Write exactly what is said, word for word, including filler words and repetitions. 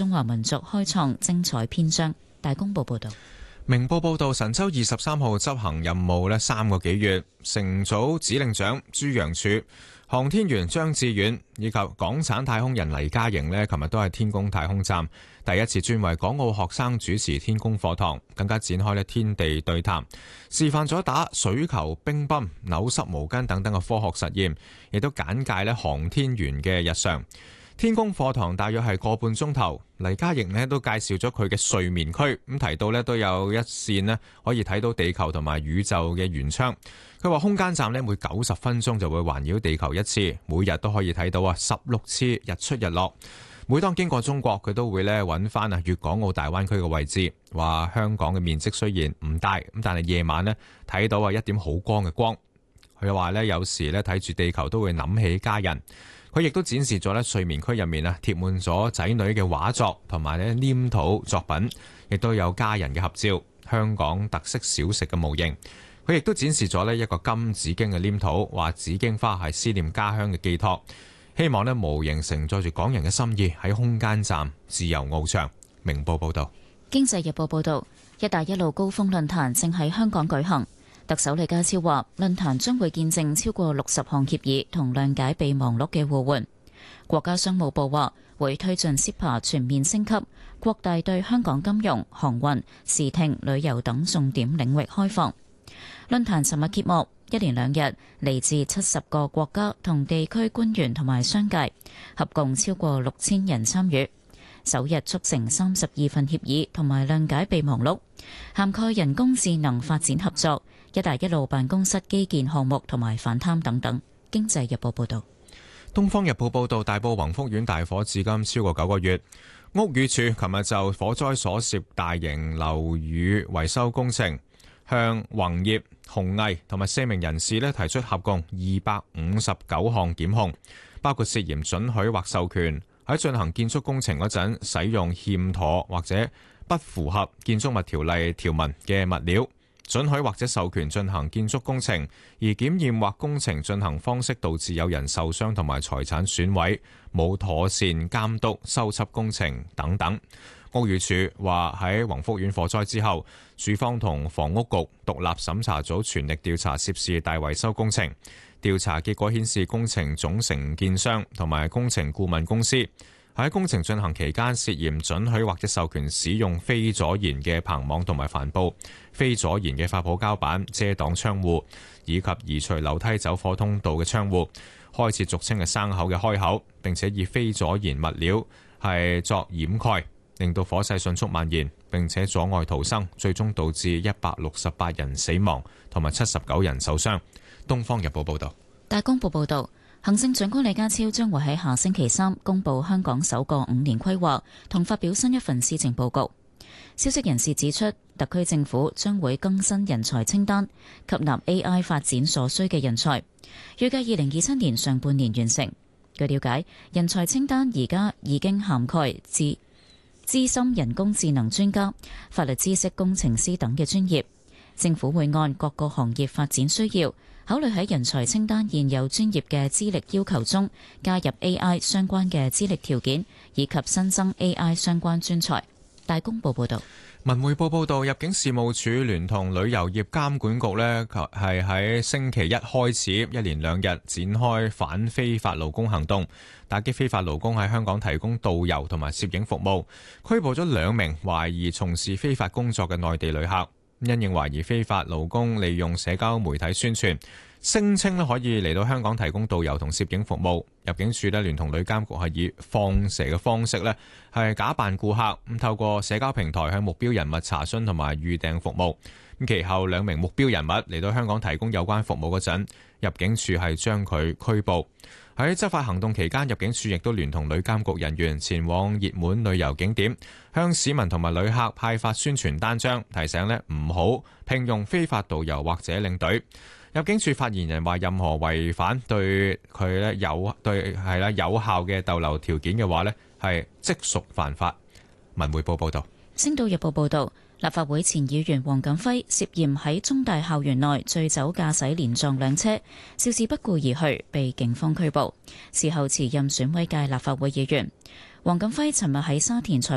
中華民族開創精彩篇章。大公報報道。 明報報道，神舟二十三號執行任務呢三個幾月，乘組指令長朱楊柱、航天員張志遠以及港產太空人黎嘉瑩呢，琴日都係天宮太空站第一次專為港澳學生主持天宮課堂，更加展開呢天地對談，示範咗打水球、乒乓、扭濕毛巾等等嘅科學實驗，亦都簡介呢航天員嘅日常。天宮課堂大約係個半鐘頭，黎嘉瑩呢都介紹咗佢嘅睡眠區，咁提到呢都有一線呢可以睇到地球同埋宇宙嘅圓窗。佢話空間站呢每九十分鐘就會環繞地球一次，每日都可以睇到啊十六次日出日落。每當經過中國，佢都會呢揾翻啊粵港澳大灣區嘅位置。話香港嘅面積雖然唔大，咁但係夜晚呢睇到啊一點好光嘅光。佢話呢有時呢睇住地球都會諗起家人。佢亦都展示咗咧睡眠區入面啊貼滿咗仔女嘅畫作同埋咧黏土作品，亦都有家人嘅合照、香港特色小食嘅模型。佢亦都展示咗咧一個金紫荊嘅黏土，話紫荊花係思念家鄉嘅寄託，希望咧模型承載住港人嘅心意喺空間站自由翱翔。明報報道。 經濟日報報道，一帶一路高峰論壇正喺香港舉行。特首李家超話，論壇將會見證超過六十項協議同諒解備忘錄嘅互換。國家商務部話會推進 C E P A 全面升級，擴大對香港金融、航運、視聽、旅遊等重點領域開放。論壇尋日揭幕，一連兩日，嚟自七十個國家同地區官員同埋商界，合共超過六千人參與。首日促成三十二份協議同埋諒解備忘錄，涵蓋人工智能發展合作、一帶一路辦公室基建項目同埋反貪等等。經濟日報報道。 東方日報報道，大埔宏福苑大火至今超過九個月，屋宇署琴日就火災所涉大型樓宇維修工程，向宏業、弘毅同埋四名人士咧提出合共二百五十九項檢控，包括涉嫌准許或授權喺進行建築工程嗰陣使用欠妥或者不符合建築物條例條文嘅物料，准許或者授權進行建築工程，而檢驗或工程進行方式導致有人受傷同埋財產損毀，冇妥善監督修葺工程等等。屋宇署話喺宏福苑火災之後，署方同房屋局獨立審查組全力調查涉事大維修工程。調查結果顯示，工程總承建商同埋工程顧問公司喺工程進行期間涉嫌准許或者授權使用非阻燃嘅棚網同埋帆布、非阻燃嘅發泡膠板遮擋窗戶，以及移除樓梯走火通道嘅窗戶，開設俗稱嘅生口嘅開口，並且以非阻燃物料係作掩蓋，令到火勢迅速蔓延，並且阻礙逃生，最終導致一百六十八人死亡同埋七十九人受傷。東方日報報道。 大公報報道，行政長官李家超將會喺下星期三公布香港首個五年規劃同發表新一份施政報告。消息人士指出，特區政府將會更新人才清單，吸納 A I 發展所需嘅人才，預計二零二七年上半年完成。據了解，人才清單而家已經涵蓋資資深人工智能專家、法律知識工程師等嘅專業。政府會按各個行業發展需要，考慮喺人才清單現有專業嘅資歷要求中加入 A I 相關嘅資歷條件，以及新增 A I 相關專才。大公報報道。 文匯報報道，入境事務處聯同旅遊業監管局呢係喺星期一開始一連兩日展開反非法勞工行動，打擊非法勞工喺香港提供導遊同埋攝影服務，拘捕咗兩名懷疑從事非法工作嘅內地旅客。因應懷疑非法勞工利用社交媒體宣傳，聲稱可以嚟到香港提供導遊同攝影服務，入境處咧聯同旅監局係以放蛇嘅方式咧係假扮顧客，咁透過社交平台向目標人物查詢同埋預訂服務。咁其後兩名目標人物嚟到香港提供有關服務嗰陣，入境處係將佢拘捕。喺執法行動期間，入境處亦都聯同旅監局人員前往熱門旅遊景點，向市民同埋旅客派發宣傳單張，提醒咧唔好聘用非法導遊或者領隊。入境處發言人話，任何違反對佢咧有對係啦有效嘅逗留條件嘅話咧，係即屬犯法。文匯報報道。 星島日報報道，立法會前議員黃錦輝涉嫌喺中大校園內醉酒駕駛連撞兩車，肇事不顧而去，被警方拘捕。事後辭任選委界立法會議員。黃錦輝尋日喺沙田財